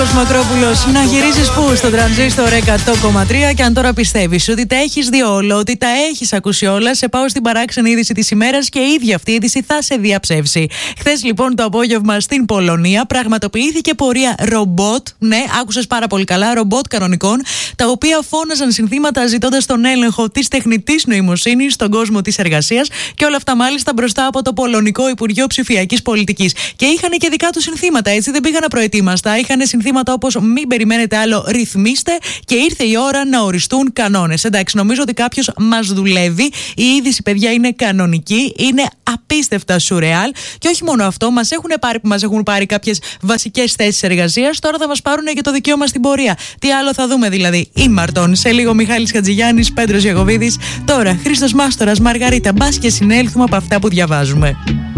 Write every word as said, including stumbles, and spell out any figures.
Νίκος Μακρόπουλος, να γυρίζεις πού? Στο Τρανζίστορ εκατό κόμμα τρία. Και αν τώρα πιστεύεις ότι τα έχεις δει όλα, ότι τα έχεις ακούσει όλα, σε πάω στην παράξενη είδηση της ημέρας και η ίδια αυτή η είδηση θα σε διαψεύσει. Χθες λοιπόν το απόγευμα στην Πολωνία πραγματοποιήθηκε πορεία ρομπότ. Ναι, άκουσες πάρα πολύ καλά, ρομπότ κανονικών, τα οποία φώναζαν συνθήματα ζητώντας τον έλεγχο της τεχνητής νοημοσύνης στον κόσμο της εργασίας και όλα αυτά μάλιστα μπροστά από το Πολωνικό Υπουργείο Ψηφιακής Πολιτικής. Και είχαν και δικά του συνθήματα, έτσι δεν πήγαν απροετοίμαστα. Είχαν συνθήματα όπως μην περιμένετε άλλο, ρυθμίστε και ήρθε η ώρα να οριστούν κανόνες. Εντάξει, νομίζω ότι κάποιος μας δουλεύει. Η είδηση, παιδιά, είναι κανονική, είναι απίστευτα σουρεάλ. Και όχι μόνο αυτό, μας έχουν πάρει, που μας έχουν πάρει κάποιες βασικές θέσεις εργασίας. Τώρα θα μας πάρουν και το δικαίωμα στην πορεία. Τι άλλο θα δούμε δηλαδή? Ήμαρτον. Σε λίγο Μιχάλης Χατζηγιάννης, Πέτρος Ιακωβίδης. Τώρα Χρήστος Μάστορας, Μαργαρίτα. Μπας και συνέλθουμε από αυτά που διαβάζουμε.